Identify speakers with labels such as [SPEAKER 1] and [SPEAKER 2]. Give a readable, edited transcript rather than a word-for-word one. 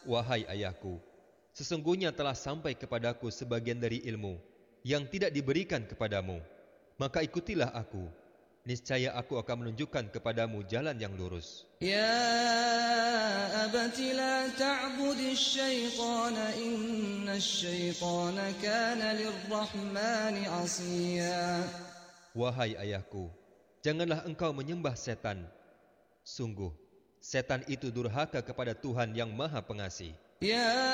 [SPEAKER 1] Wahai ayahku, sesungguhnya telah sampai kepadaku sebagian dari ilmu yang tidak diberikan kepadamu. Maka ikutilah aku. Niscaya aku akan menunjukkan kepadamu jalan yang lurus.
[SPEAKER 2] Ya abati la ta'budis syaitana innasy syaitana kana lirrahmani 'asiya.
[SPEAKER 1] Wahai ayahku, janganlah engkau menyembah setan. Sungguh, setan itu durhaka kepada Tuhan yang Maha Pengasih.
[SPEAKER 2] Ya